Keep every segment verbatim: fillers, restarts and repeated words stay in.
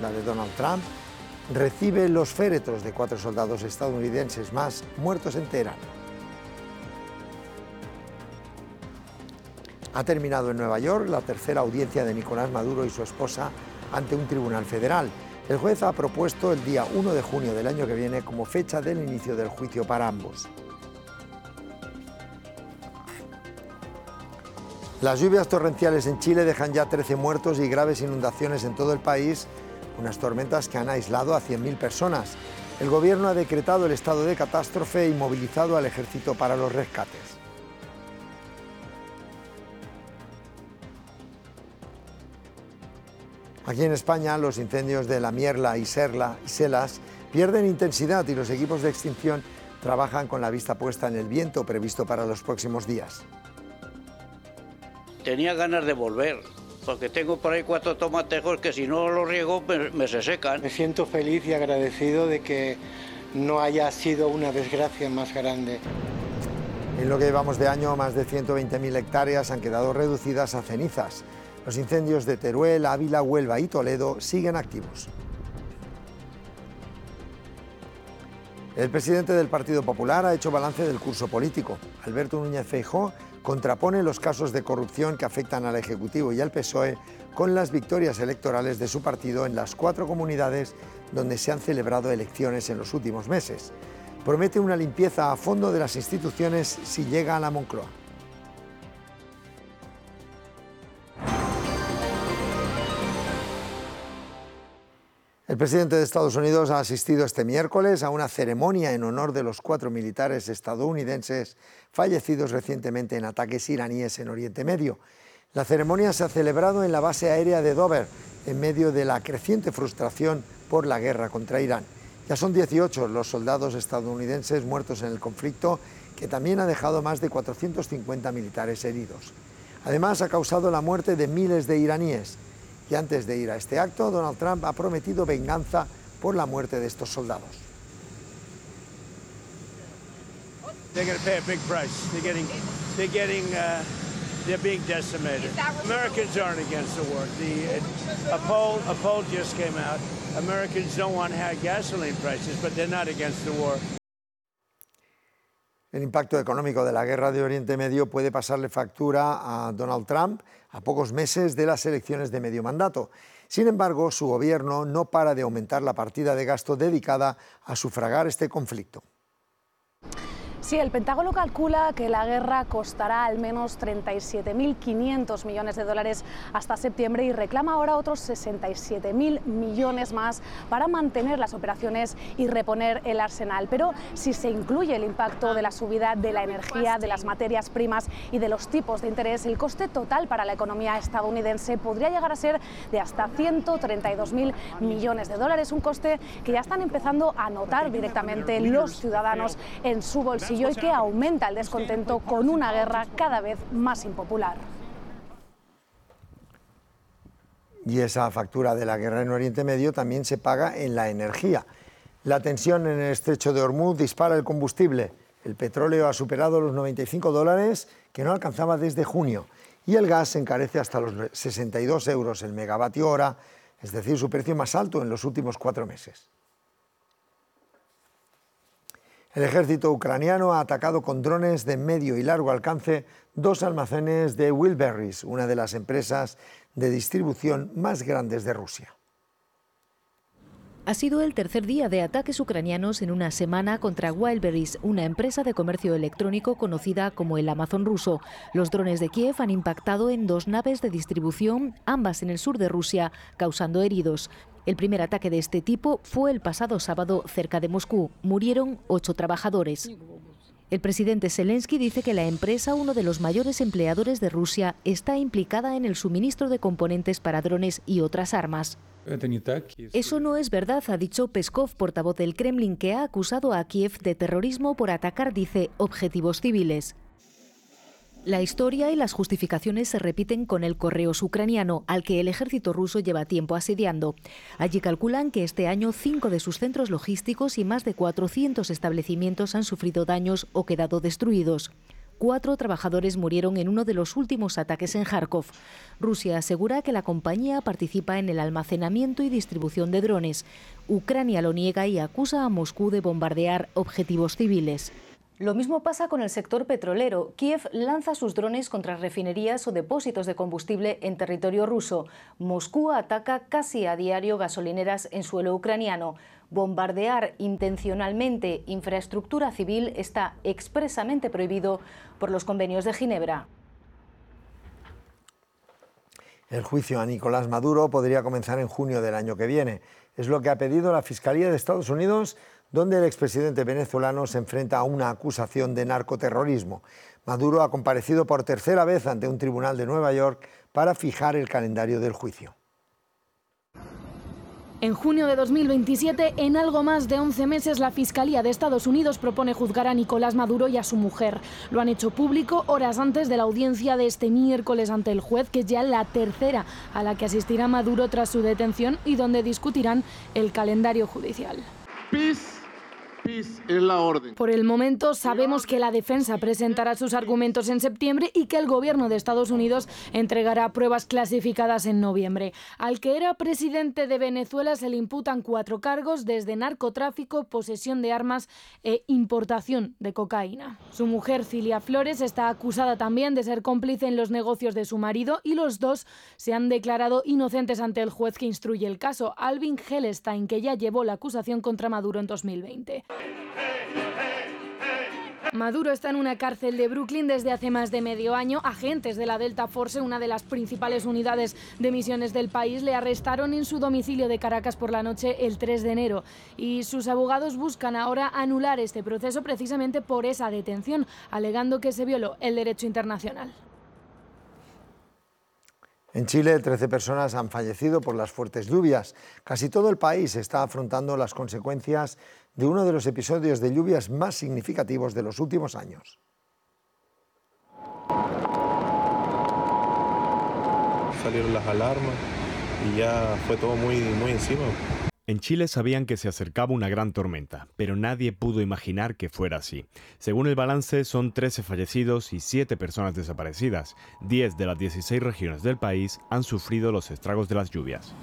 la de Donald Trump, recibe los féretros de cuatro soldados estadounidenses más muertos en Teherán. Ha terminado en Nueva York la tercera audiencia de Nicolás Maduro y su esposa ante un tribunal federal. El juez ha propuesto el día uno de junio del año que viene como fecha del inicio del juicio para ambos. Las lluvias torrenciales en Chile dejan ya trece muertos y graves inundaciones en todo el país, unas tormentas que han aislado a cien mil personas. El gobierno ha decretado el estado de catástrofe y movilizado al ejército para los rescates. Aquí en España, los incendios de La Mierla y Serla y Selas pierden intensidad y los equipos de extinción trabajan con la vista puesta en el viento previsto para los próximos días. Tenía ganas de volver, porque tengo por ahí cuatro tomatejos que si no los riego me, me se secan. Me siento feliz y agradecido de que no haya sido una desgracia más grande. En lo que llevamos de año, más de ciento veinte mil hectáreas han quedado reducidas a cenizas. Los incendios de Teruel, Ávila, Huelva y Toledo siguen activos. El presidente del Partido Popular ha hecho balance del curso político. Alberto Núñez Feijóo contrapone los casos de corrupción que afectan al Ejecutivo y al P S O E con las victorias electorales de su partido en las cuatro comunidades donde se han celebrado elecciones en los últimos meses. Promete una limpieza a fondo de las instituciones si llega a la Moncloa. El presidente de Estados Unidos ha asistido este miércoles a una ceremonia en honor de los cuatro militares estadounidenses fallecidos recientemente en ataques iraníes en Oriente Medio. La ceremonia se ha celebrado en la base aérea de Dover, en medio de la creciente frustración por la guerra contra Irán. Ya son dieciocho los soldados estadounidenses muertos en el conflicto, que también ha dejado más de cuatrocientos cincuenta militares heridos. Además, ha causado la muerte de miles de iraníes. Y antes de ir a este acto, Donald Trump ha prometido venganza por la muerte de estos soldados. They're going to pay a big price. They're getting, they're getting, uh, they're being decimated. Americans aren't against the war. The uh, a poll, a poll just came out. Americans don't want high gasoline prices, but they're not against the war. El impacto económico de la guerra de Oriente Medio puede pasarle factura a Donald Trump a pocos meses de las elecciones de medio mandato. Sin embargo, su gobierno no para de aumentar la partida de gasto dedicada a sufragar este conflicto. Sí, el Pentágono calcula que la guerra costará al menos treinta y siete mil quinientos millones de dólares hasta septiembre y reclama ahora otros sesenta y siete mil millones más para mantener las operaciones y reponer el arsenal. Pero si se incluye el impacto de la subida de la energía, de las materias primas y de los tipos de interés, el coste total para la economía estadounidense podría llegar a ser de hasta ciento treinta y dos mil millones de dólares, un coste que ya están empezando a notar directamente los ciudadanos en su bolsillo y que aumenta el descontento con una guerra cada vez más impopular. Y esa factura de la guerra en Oriente Medio también se paga en la energía. La tensión en el estrecho de Hormuz dispara el combustible. El petróleo ha superado los noventa y cinco dólares que no alcanzaba desde junio y el gas se encarece hasta los sesenta y dos euros el megavatio hora, es decir, su precio más alto en los últimos cuatro meses. El ejército ucraniano ha atacado con drones de medio y largo alcance dos almacenes de Wildberries, una de las empresas de distribución más grandes de Rusia. Ha sido el tercer día de ataques ucranianos en una semana contra Wildberries, una empresa de comercio electrónico conocida como el Amazon ruso. Los drones de Kiev han impactado en dos naves de distribución, ambas en el sur de Rusia, causando heridos. El primer ataque de este tipo fue el pasado sábado cerca de Moscú. Murieron ocho trabajadores. El presidente Zelensky dice que la empresa, uno de los mayores empleadores de Rusia, está implicada en el suministro de componentes para drones y otras armas. Eso no es verdad, ha dicho Peskov, portavoz del Kremlin, que ha acusado a Kiev de terrorismo por atacar, dice, objetivos civiles. La historia y las justificaciones se repiten con el Correos ucraniano, al que el ejército ruso lleva tiempo asediando. Allí calculan que este año cinco de sus centros logísticos y más de cuatrocientos establecimientos han sufrido daños o quedado destruidos. Cuatro trabajadores murieron en uno de los últimos ataques en Kharkov. Rusia asegura que la compañía participa en el almacenamiento y distribución de drones. Ucrania lo niega y acusa a Moscú de bombardear objetivos civiles. Lo mismo pasa con el sector petrolero. Kiev lanza sus drones contra refinerías o depósitos de combustible en territorio ruso. Moscú ataca casi a diario gasolineras en suelo ucraniano. Bombardear intencionalmente infraestructura civil está expresamente prohibido por los convenios de Ginebra. El juicio a Nicolás Maduro podría comenzar en junio del año que viene. Es lo que ha pedido la Fiscalía de Estados Unidos, donde el expresidente venezolano se enfrenta a una acusación de narcoterrorismo. Maduro ha comparecido por tercera vez ante un tribunal de Nueva York para fijar el calendario del juicio. En junio de dos mil veintisiete, en algo más de once meses, la Fiscalía de Estados Unidos propone juzgar a Nicolás Maduro y a su mujer. Lo han hecho público horas antes de la audiencia de este miércoles ante el juez, que es ya la tercera a la que asistirá Maduro tras su detención y donde discutirán el calendario judicial. Peace. Peace es la orden. Por el momento sabemos que la defensa presentará sus argumentos en septiembre y que el gobierno de Estados Unidos entregará pruebas clasificadas en noviembre. Al que era presidente de Venezuela se le imputan cuatro cargos, desde narcotráfico, posesión de armas e importación de cocaína. Su mujer, Cilia Flores, está acusada también de ser cómplice en los negocios de su marido y los dos se han declarado inocentes ante el juez que instruye el caso, Alvin Helstein, que ya llevó la acusación contra Maduro en dos mil veinte. Maduro está en una cárcel de Brooklyn desde hace más de medio año. Agentes de la Delta Force, una de las principales unidades de misiones del país, le arrestaron en su domicilio de Caracas por la noche el tres de enero. Y sus abogados buscan ahora anular este proceso precisamente por esa detención, alegando que se violó el derecho internacional. En Chile, trece personas han fallecido por las fuertes lluvias. Casi todo el país está afrontando las consecuencias de uno de los episodios de lluvias más significativos de los últimos años. Salieron las alarmas y ya fue todo muy, muy encima. En Chile sabían que se acercaba una gran tormenta, pero nadie pudo imaginar que fuera así. Según el balance, son trece fallecidos y siete personas desaparecidas. diez de las dieciséis regiones del país han sufrido los estragos de las lluvias.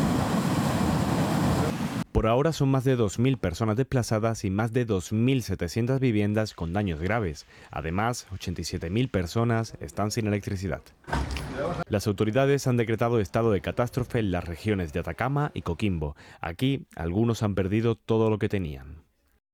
Por ahora son más de dos mil personas desplazadas y más de dos mil setecientas viviendas con daños graves. Además, ochenta y siete mil personas están sin electricidad. Las autoridades han decretado estado de catástrofe en las regiones de Atacama y Coquimbo. Aquí, algunos han perdido todo lo que tenían.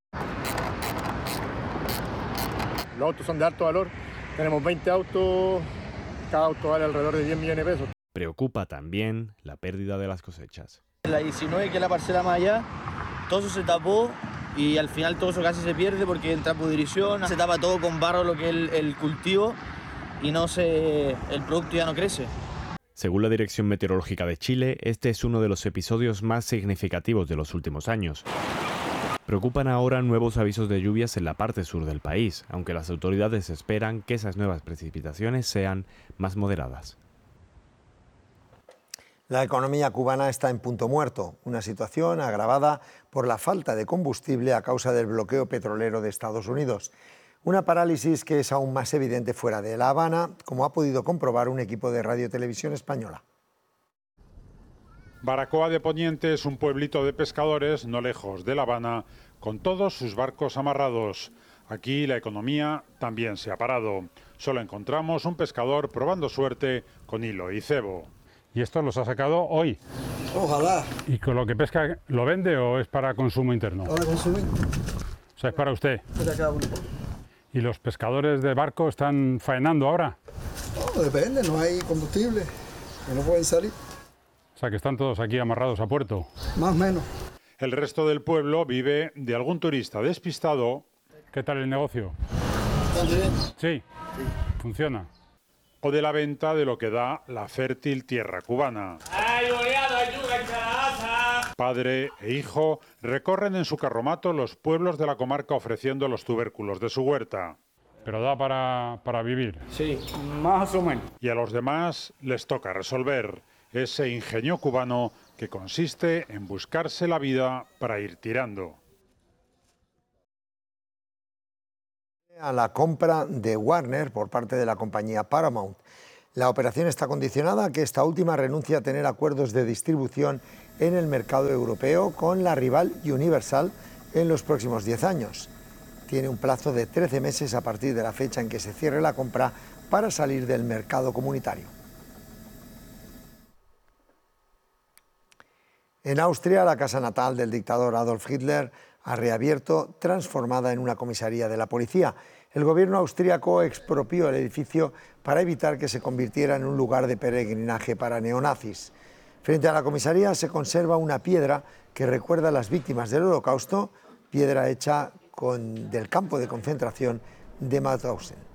Los autos son de alto valor. Tenemos veinte autos, cada auto vale alrededor de diez millones de pesos. Preocupa también la pérdida de las cosechas. La diecinueve, que es la parcela más allá, todo eso se tapó y al final todo eso casi se pierde porque entra pudrición, se tapa todo con barro lo que es el, el cultivo y no se, el producto ya no crece. Según la Dirección Meteorológica de Chile, este es uno de los episodios más significativos de los últimos años. Preocupan ahora nuevos avisos de lluvias en la parte sur del país, aunque las autoridades esperan que esas nuevas precipitaciones sean más moderadas. La economía cubana está en punto muerto, una situación agravada por la falta de combustible a causa del bloqueo petrolero de Estados Unidos. Una parálisis que es aún más evidente fuera de La Habana, como ha podido comprobar un equipo de Radio Televisión Española. Baracoa de Poniente es un pueblito de pescadores no lejos de La Habana, con todos sus barcos amarrados. Aquí la economía también se ha parado. Solo encontramos un pescador probando suerte con hilo y cebo. ¿Y esto los ha sacado hoy? Ojalá. ¿Y con lo que pesca lo vende o es para consumo interno? Para consumir. O sea, es para usted. Para cada uno. ¿Y los pescadores de barco están faenando ahora? No, depende, no hay combustible, que no pueden salir. O sea, que están todos aquí amarrados a puerto. Más o menos. El resto del pueblo vive de algún turista despistado. ¿Qué tal el negocio? ¿Está bien? Sí, sí. Funciona. O de la venta de lo que da la fértil tierra cubana. Padre e hijo recorren en su carromato los pueblos de la comarca ofreciendo los tubérculos de su huerta. ¿Pero da para, para vivir? Sí, más o menos. Y a los demás les toca resolver ese ingenio cubano que consiste en buscarse la vida para ir tirando. A la compra de Warner por parte de la compañía Paramount. La operación está condicionada a que esta última renuncie a tener acuerdos de distribución en el mercado europeo con la rival Universal en los próximos diez años. Tiene un plazo de trece meses a partir de la fecha en que se cierre la compra para salir del mercado comunitario. En Austria, la casa natal del dictador Adolf Hitler ha reabierto, transformada en una comisaría de la policía. El gobierno austríaco expropió el edificio para evitar que se convirtiera en un lugar de peregrinaje para neonazis. Frente a la comisaría se conserva una piedra que recuerda a las víctimas del Holocausto, piedra hecha con, del campo de concentración de Mauthausen.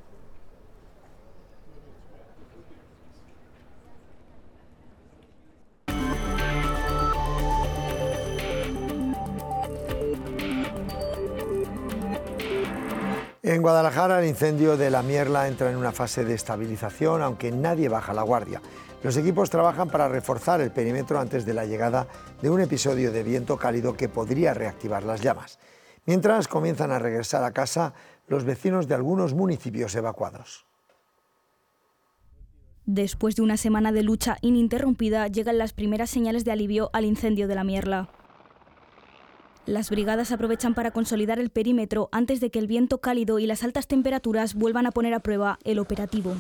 En Guadalajara, el incendio de la Mierla entra en una fase de estabilización, aunque nadie baja la guardia. Los equipos trabajan para reforzar el perímetro antes de la llegada de un episodio de viento cálido que podría reactivar las llamas. Mientras comienzan a regresar a casa los vecinos de algunos municipios evacuados. Después de una semana de lucha ininterrumpida, llegan las primeras señales de alivio al incendio de la Mierla. Las brigadas aprovechan para consolidar el perímetro antes de que el viento cálido y las altas temperaturas vuelvan a poner a prueba el operativo.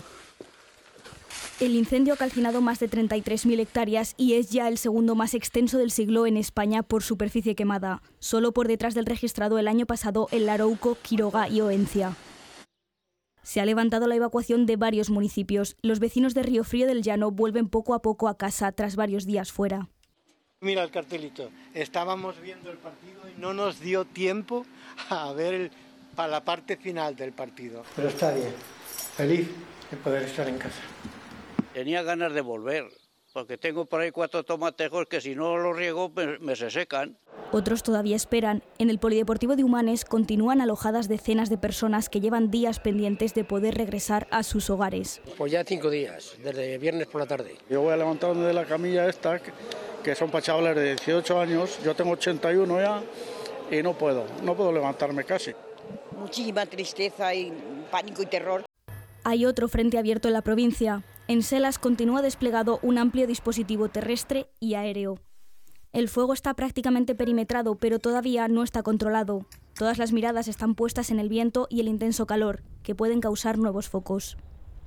El incendio ha calcinado más de treinta y tres mil hectáreas y es ya el segundo más extenso del siglo en España por superficie quemada, solo por detrás del registrado el año pasado en Larouco, Quiroga y Oencia. Se ha levantado la evacuación de varios municipios. Los vecinos de Riofrío del Llano vuelven poco a poco a casa tras varios días fuera. Mira el cartelito, estábamos viendo el partido y no nos dio tiempo a ver el, para la parte final del partido. Pero está bien, feliz de poder estar en casa. Tenía ganas de volver, porque tengo por ahí cuatro tomatejos que si no los riego me, me se secan. Otros todavía esperan. En el Polideportivo de Humanes continúan alojadas decenas de personas que llevan días pendientes de poder regresar a sus hogares. Pues ya cinco días, desde viernes por la tarde. Yo voy a levantarme de la camilla esta, que son para chavales de dieciocho años, yo tengo ochenta y uno ya y no puedo, no puedo levantarme casi. Muchísima tristeza y pánico y terror. Hay otro frente abierto en la provincia. En Selas continúa desplegado un amplio dispositivo terrestre y aéreo. El fuego está prácticamente perimetrado, pero todavía no está controlado. Todas las miradas están puestas en el viento y el intenso calor, que pueden causar nuevos focos.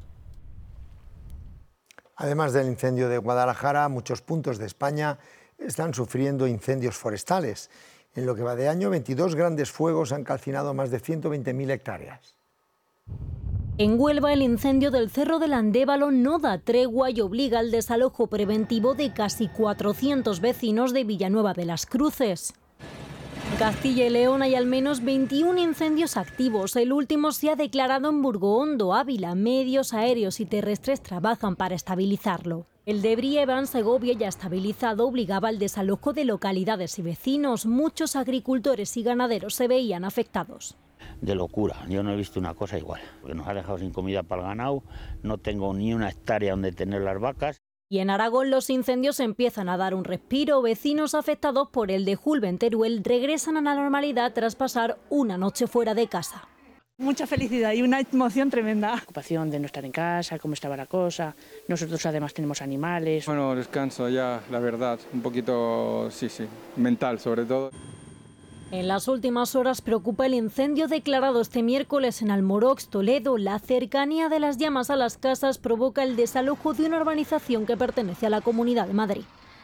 Además del incendio de Guadalajara, muchos puntos de España están sufriendo incendios forestales. En lo que va de año, veintidós grandes fuegos han calcinado más de ciento veinte mil hectáreas. En Huelva, el incendio del Cerro del Andévalo no da tregua y obliga al desalojo preventivo de casi cuatrocientos vecinos de Villanueva de las Cruces. En Castilla y León hay al menos veintiún incendios activos. El último se ha declarado en Burgohondo, Ávila. Medios aéreos y terrestres trabajan para estabilizarlo. El de Brieva, en Segovia, ya estabilizado, obligaba al desalojo de localidades y vecinos. Muchos agricultores y ganaderos se veían afectados. De locura, yo no he visto una cosa igual, porque nos ha dejado sin comida para el ganado, no tengo ni una hectárea donde tener las vacas. Y en Aragón los incendios empiezan a dar un respiro. Vecinos afectados por el de Julbe en Teruel regresan a la normalidad tras pasar una noche fuera de casa. Mucha felicidad y una emoción tremenda. La ocupación de no estar en casa, cómo estaba la cosa. Nosotros además tenemos animales. Bueno, descanso ya, la verdad, un poquito, sí, sí, mental sobre todo. En las últimas horas preocupa el incendio declarado este miércoles en Almorox, Toledo. La cercanía de las llamas a las casas provoca el desalojo de una urbanización que pertenece a la Comunidad de Madrid.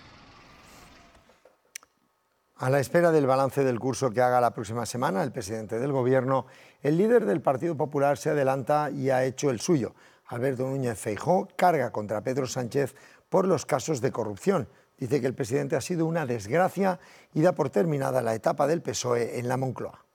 A la espera del balance del curso que haga la próxima semana el presidente del Gobierno, el líder del Partido Popular se adelanta y ha hecho el suyo. Alberto Núñez Feijóo carga contra Pedro Sánchez por los casos de corrupción. Dice que el presidente ha sido una desgracia y da por terminada la etapa del P S O E en la Moncloa.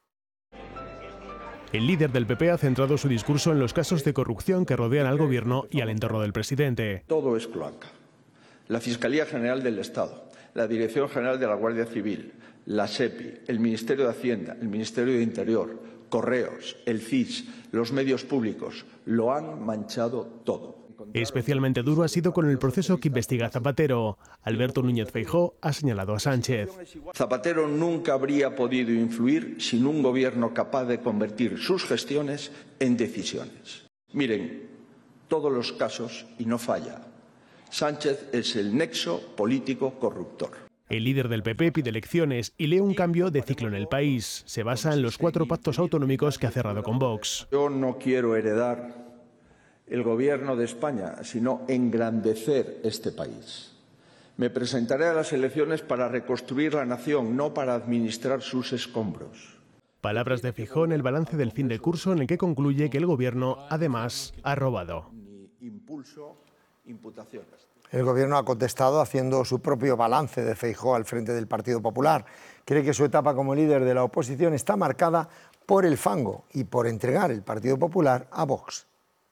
El líder del P P ha centrado su discurso en los casos de corrupción que rodean al Gobierno y al entorno del presidente. Todo es cloaca. La Fiscalía General del Estado, la Dirección General de la Guardia Civil, la SEPI, el Ministerio de Hacienda, el Ministerio de Interior, Correos, el C I S, los medios públicos, lo han manchado todo. Especialmente duro ha sido con el proceso que investiga Zapatero. Alberto Núñez Feijóo ha señalado a Sánchez. Zapatero nunca habría podido influir sin un gobierno capaz de convertir sus gestiones en decisiones. Miren, todos los casos, y no falla, Sánchez es el nexo político corruptor. El líder del P P pide elecciones y lee un cambio de ciclo en el país. Se basa en los cuatro pactos autonómicos que ha cerrado con Vox. Yo no quiero heredar el gobierno de España, sino engrandecer este país. Me presentaré a las elecciones para reconstruir la nación, no para administrar sus escombros. Palabras de Feijóo en el balance del fin de curso, en el que concluye que el gobierno, además, ha robado. Impulso, imputaciones. El Gobierno ha contestado haciendo su propio balance de Feijóo al frente del Partido Popular. Cree que su etapa como líder de la oposición está marcada por el fango y por entregar el Partido Popular a Vox.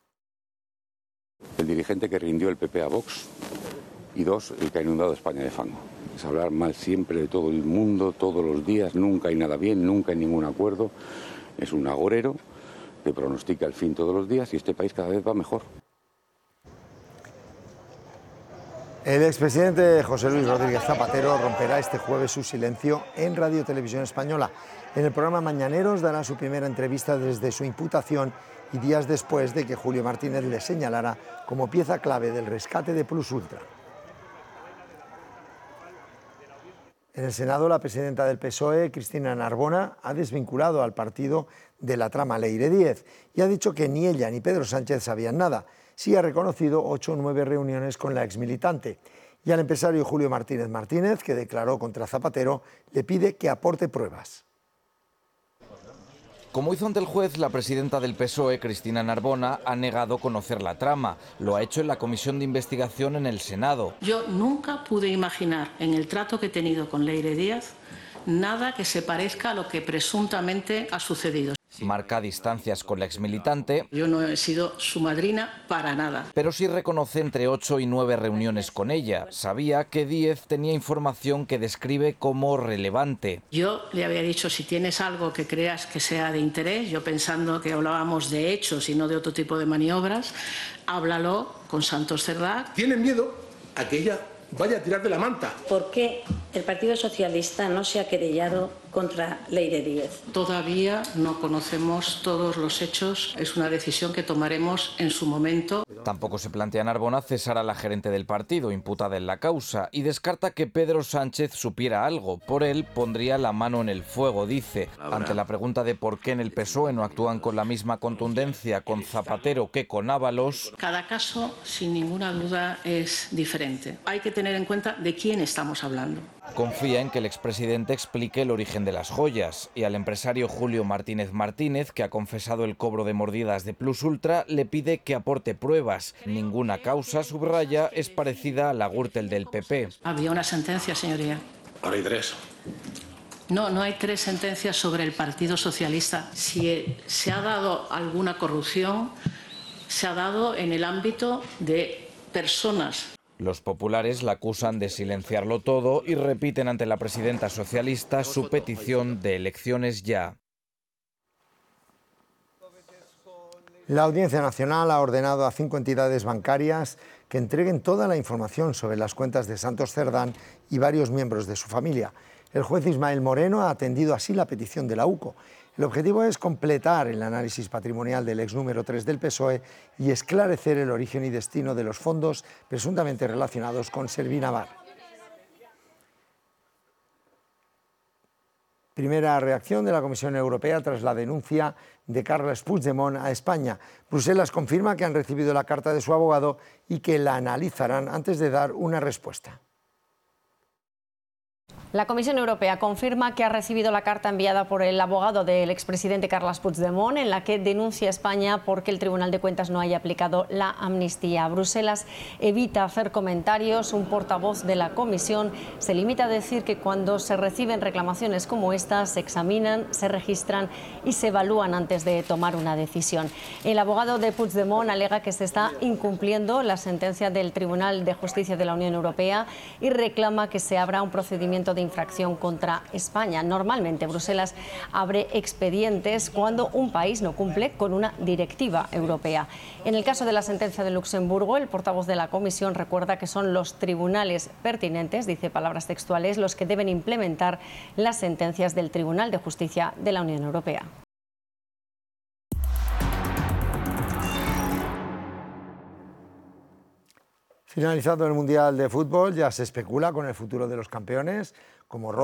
El dirigente que rindió el P P a Vox y dos, el que ha inundado España de fango. Es hablar mal siempre de todo el mundo, todos los días, nunca hay nada bien, nunca hay ningún acuerdo. Es un agorero que pronostica el fin todos los días y este país cada vez va mejor. El expresidente José Luis Rodríguez Zapatero romperá este jueves su silencio en Radio Televisión Española. En el programa Mañaneros dará su primera entrevista desde su imputación y días después de que Julio Martínez le señalara como pieza clave del rescate de Plus Ultra. En el Senado, la presidenta del P S O E, Cristina Narbona, ha desvinculado al partido de la trama Leire Díez y ha dicho que ni ella ni Pedro Sánchez sabían nada. Sí ha reconocido ocho o nueve reuniones con la exmilitante. Y al empresario Julio Martínez Martínez, que declaró contra Zapatero, le pide que aporte pruebas. Como hizo ante el juez, la presidenta del P S O E, Cristina Narbona, ha negado conocer la trama. Lo ha hecho en la comisión de investigación en el Senado. Yo nunca pude imaginar en el trato que he tenido con Leire Díez nada que se parezca a lo que presuntamente ha sucedido. Marca distancias con la exmilitante. Yo no he sido su madrina para nada. Pero sí reconoce entre ocho y nueve reuniones con ella. Sabía que Díez tenía información que describe como relevante. Yo le había dicho, si tienes algo que creas que sea de interés, yo pensando que hablábamos de hechos y no de otro tipo de maniobras, háblalo con Santos Cerdá. Tienen miedo a que ella vaya a tirar de la manta. ¿Por qué el Partido Socialista no se ha querellado contra Leire Díez? Todavía no conocemos todos los hechos. Es una decisión que tomaremos en su momento. Tampoco se plantea Narbona cesar a la gerente del partido, imputada en la causa, y descarta que Pedro Sánchez supiera algo. Por él pondría la mano en el fuego, dice. Ante la pregunta de por qué en el P S O E no actúan con la misma contundencia con Zapatero que con Ábalos. Cada caso, sin ninguna duda, es diferente. Hay que tener en cuenta de quién estamos hablando. Confía en que el expresidente explique el origen de las joyas y al empresario Julio Martínez Martínez, que ha confesado el cobro de mordidas de Plus Ultra, le pide que aporte pruebas. Ninguna causa, subraya, es parecida a la Gürtel del P P. Había una sentencia, señoría. Ahora hay tres. No, no hay tres sentencias sobre el Partido Socialista. Si se ha dado alguna corrupción, se ha dado en el ámbito de personas. Los populares la acusan de silenciarlo todo y repiten ante la presidenta socialista su petición de elecciones ya. La Audiencia Nacional ha ordenado a cinco entidades bancarias que entreguen toda la información sobre las cuentas de Santos Cerdán y varios miembros de su familia. El juez Ismael Moreno ha atendido así la petición de la U C O. El objetivo es completar el análisis patrimonial del ex número tres del P S O E y esclarecer el origen y destino de los fondos presuntamente relacionados con Servinavar. Primera reacción de la Comisión Europea tras la denuncia de Carles Puigdemont a España. Bruselas confirma que han recibido la carta de su abogado y que la analizarán antes de dar una respuesta. La Comisión Europea confirma que ha recibido la carta enviada por el abogado del expresidente Carles Puigdemont en la que denuncia a España porque el Tribunal de Cuentas no haya aplicado la amnistía. Bruselas evita hacer comentarios. Un portavoz de la Comisión se limita a decir que cuando se reciben reclamaciones como esta se examinan, se registran y se evalúan antes de tomar una decisión. El abogado de Puigdemont alega que se está incumpliendo la sentencia del Tribunal de Justicia de la Unión Europea y reclama que se abra un procedimiento de infracción contra España. Normalmente Bruselas abre expedientes cuando un país no cumple con una directiva europea. En el caso de la sentencia de Luxemburgo, el portavoz de la Comisión recuerda que son los tribunales pertinentes, dice palabras textuales, los que deben implementar las sentencias del Tribunal de Justicia de la Unión Europea. Finalizando el Mundial de Fútbol, ya se especula con el futuro de los campeones, como